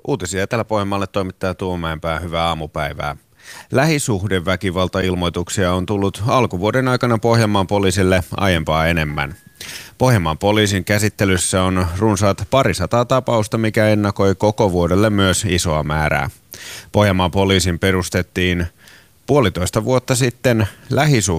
Uutisia Etelä-Pohjanmaalle toimittaja Tuomäenpää, hyvää aamupäivää. Lähisuhdeväkivaltailmoituksia on tullut alkuvuoden aikana Pohjanmaan poliisille aiempaa enemmän. Pohjanmaan poliisin käsittelyssä on runsaat 200 tapausta, mikä ennakoi koko vuodelle myös isoa määrää. Pohjanmaan poliisin perustettiin 1,5 vuotta sitten